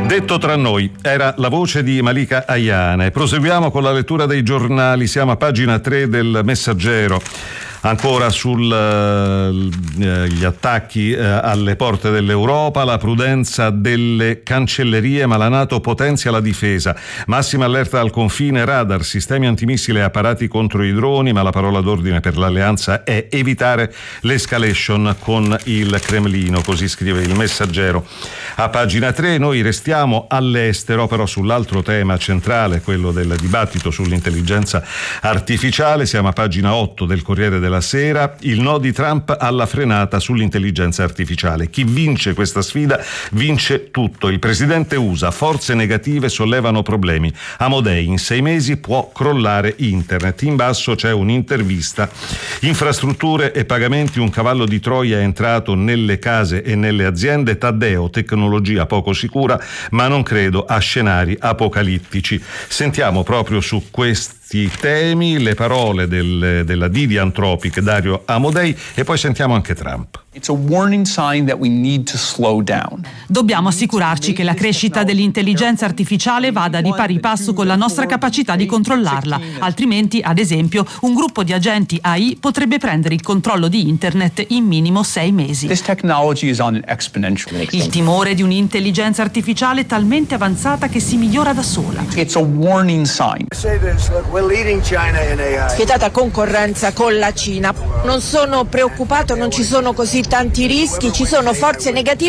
Detto tra noi, era la voce di Malika Ayane. Proseguiamo con la lettura dei giornali, siamo a pagina 3 del Messaggero. Ancora sugli attacchi alle porte dell'Europa, la prudenza delle cancellerie, ma la NATO potenzia la difesa. Massima allerta al confine, radar, sistemi antimissile e apparati contro i droni, ma la parola d'ordine per l'alleanza è evitare l'escalation con il Cremlino, così scrive il Messaggero. A pagina 3 noi restiamo all'estero, però sull'altro tema centrale, quello del dibattito sull'intelligenza artificiale. Siamo a pagina 8 del Corriere della Sera, il no di Trump alla frenata sull'intelligenza artificiale. Chi vince questa sfida vince tutto. Il presidente USA, forze negative sollevano problemi. Amodei, in 6 mesi può crollare internet. In basso c'è un'intervista. Infrastrutture e pagamenti, un cavallo di Troia è entrato nelle case e nelle aziende. Taddeo, tecnologia poco sicura, ma non credo a scenari apocalittici. Sentiamo proprio su questi temi le parole della D di Anthropic, Dario Amodei, e poi sentiamo anche Trump. Dobbiamo assicurarci che la crescita dell'intelligenza artificiale vada di pari passo con la nostra capacità di controllarla, altrimenti, ad esempio, un gruppo di agenti AI potrebbe prendere il controllo di internet in minimo 6 mesi. Il timore di un'intelligenza artificiale talmente avanzata che si migliora da sola. Spietata concorrenza con la Cina. Non sono preoccupato, non ci sono così tanti rischi, ci sono forze negative